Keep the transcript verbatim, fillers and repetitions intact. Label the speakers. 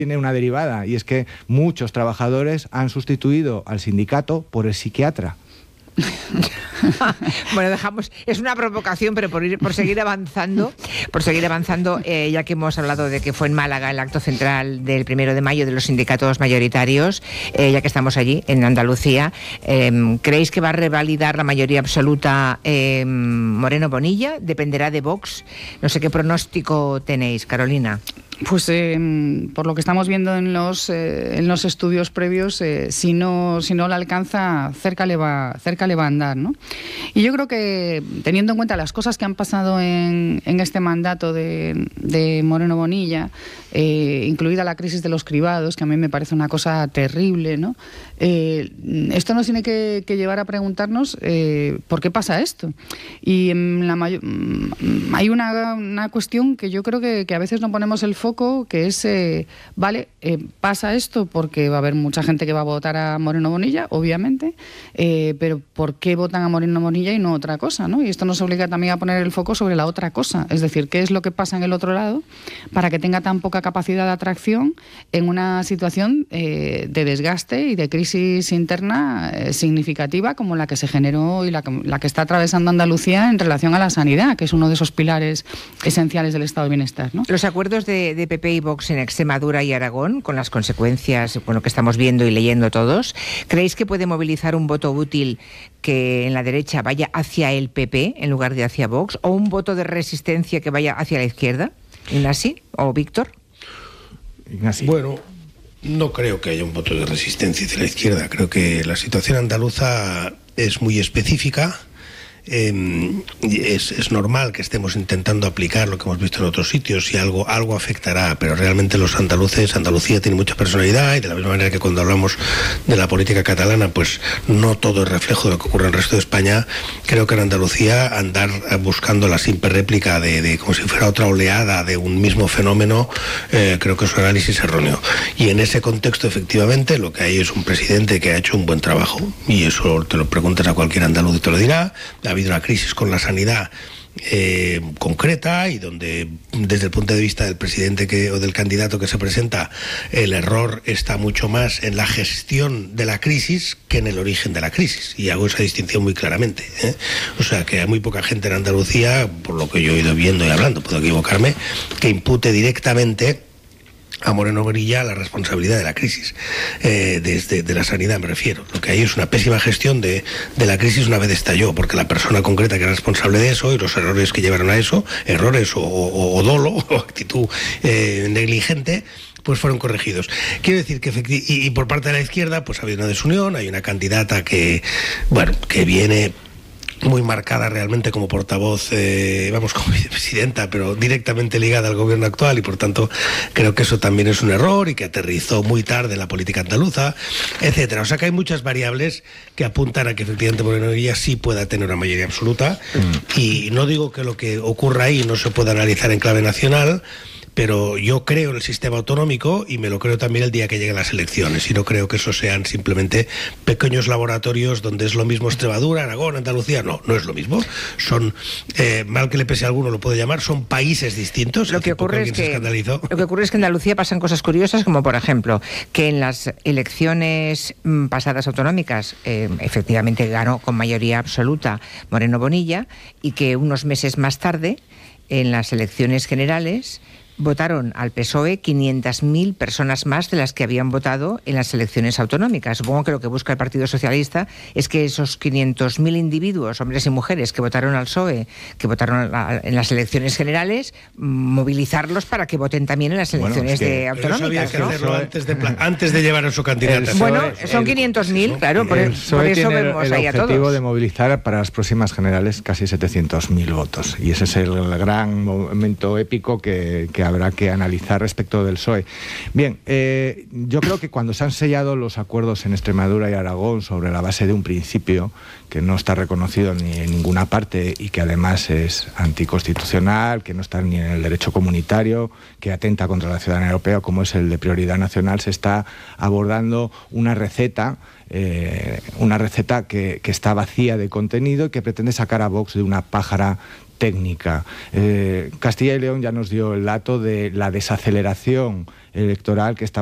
Speaker 1: tiene una derivada, y es que muchos trabajadores han sustituido al sindicato por el psiquiatra.
Speaker 2: Bueno, dejamos, es una provocación, pero por ir, por seguir avanzando, por seguir avanzando, eh, ya que hemos hablado de que fue en Málaga el acto central del primero de mayo de los sindicatos mayoritarios, eh, ya que estamos allí en Andalucía, eh, ¿creéis que va a revalidar la mayoría absoluta eh, Moreno Bonilla? ¿Dependerá de Vox? No sé qué pronóstico tenéis, Carolina.
Speaker 3: Pues eh, por lo que estamos viendo en los eh, en los estudios previos, eh, si no si no la alcanza, cerca le va cerca le va a andar, ¿no? Y yo creo que, teniendo en cuenta las cosas que han pasado en, en este mandato de, de Moreno Bonilla, eh, incluida la crisis de los cribados, que a mí me parece una cosa terrible, ¿no? Eh, esto nos tiene que, que llevar a preguntarnos eh, por qué pasa esto. Y en la mayor, hay una, una cuestión que yo creo que, que a veces no ponemos el foco, que es, eh, vale, eh, pasa esto porque va a haber mucha gente que va a votar a Moreno Bonilla, obviamente, eh, pero ¿por qué votan a Moreno Bonilla y no otra cosa, ¿no? Y esto nos obliga también a poner el foco sobre la otra cosa, es decir, qué es lo que pasa en el otro lado para que tenga tan poca capacidad de atracción en una situación eh, de desgaste y de crisis interna eh, significativa como la que se generó y la, la que está atravesando Andalucía en relación a la sanidad, que es uno de esos pilares esenciales del estado de bienestar, ¿no?
Speaker 2: Los acuerdos de, de P P y Vox en Extremadura y Aragón, con las consecuencias, con lo que estamos viendo y leyendo todos, ¿creéis que puede movilizar un voto útil que en la derecha vaya hacia el P P en lugar de hacia Vox, o un voto de resistencia que vaya hacia la izquierda? ¿Ignasi o Víctor?
Speaker 1: Ignasi.
Speaker 4: Bueno, no creo que haya un voto de resistencia hacia la izquierda. Creo que la situación andaluza es muy específica. Eh, es, es normal que estemos intentando aplicar lo que hemos visto en otros sitios y algo, algo afectará, pero realmente los andaluces, Andalucía tiene mucha personalidad, y de la misma manera que cuando hablamos de la política catalana, pues no todo es reflejo de lo que ocurre en el resto de España. Creo que en Andalucía andar buscando la simple réplica de, de como si fuera otra oleada de un mismo fenómeno, eh, creo que es un análisis erróneo. Y en ese contexto, efectivamente, lo que hay es un presidente que ha hecho un buen trabajo, y eso te lo preguntas a cualquier andaluz y te lo dirá. Ha habido una crisis con la sanidad eh, concreta, y donde desde el punto de vista del presidente que, o del candidato que se presenta, el error está mucho más en la gestión de la crisis que en el origen de la crisis, y hago esa distinción muy claramente, ¿eh? O sea que hay muy poca gente en Andalucía, por lo que yo he ido viendo y hablando, puedo equivocarme, que impute directamente a Moreno Bonilla la responsabilidad de la crisis, eh, desde de la sanidad me refiero. Lo que hay es una pésima gestión de, de la crisis una vez estalló, porque la persona concreta que era responsable de eso y los errores que llevaron a eso, errores o, o, o dolo o actitud eh, negligente, pues fueron corregidos. Quiero decir que efectivamente, y, y por parte de la izquierda pues ha habido una desunión, hay una candidata que, bueno, que viene muy marcada realmente como portavoz, eh, vamos, como vicepresidenta, pero directamente ligada al gobierno actual, y por tanto creo que eso también es un error, y que aterrizó muy tarde en la política andaluza, etcétera. O sea que hay muchas variables que apuntan a que efectivamente Moreno Bonilla sí pueda tener una mayoría absoluta, mm. y no digo que lo que ocurra ahí no se pueda analizar en clave nacional, pero yo creo en el sistema autonómico, y me lo creo también el día que lleguen las elecciones, y no creo que eso sean simplemente pequeños laboratorios donde es lo mismo Extremadura, Aragón, Andalucía. No, no es lo mismo. Son, eh, mal que le pese a alguno lo puede llamar, son países distintos.
Speaker 2: Lo que ocurre es que, lo que ocurre es que en Andalucía pasan cosas curiosas, como por ejemplo que en las elecciones mm, pasadas autonómicas eh, efectivamente ganó con mayoría absoluta Moreno Bonilla, y que unos meses más tarde, en las elecciones generales, votaron al P S O E quinientas mil personas más de las que habían votado en las elecciones autonómicas. Supongo que lo que busca el Partido Socialista es que esos quinientos mil individuos, hombres y mujeres, que votaron al P S O E, que votaron en las elecciones generales, movilizarlos para que voten también en las elecciones bueno, es que de autonómicas.
Speaker 4: Eso había que hacerlo, ¿no? antes, de, antes de llevar a su candidato.
Speaker 2: Bueno, son quinientos mil, claro, por,
Speaker 1: el
Speaker 2: por eso
Speaker 1: tiene
Speaker 2: vemos
Speaker 1: el
Speaker 2: ahí a todos.
Speaker 1: El objetivo de movilizar para las próximas generales casi setecientos mil votos, y ese es el gran momento épico que, que habrá que analizar respecto del P S O E. Bien, eh, yo creo que cuando se han sellado los acuerdos en Extremadura y Aragón sobre la base de un principio que no está reconocido ni en ninguna parte, y que además es anticonstitucional, que no está ni en el derecho comunitario, que atenta contra la ciudadanía europea, como es el de prioridad nacional, se está abordando una receta Eh, una receta que, que está vacía de contenido y que pretende sacar a Vox de una pájara técnica. Eh, Castilla y León ya nos dio el dato de la desaceleración electoral que está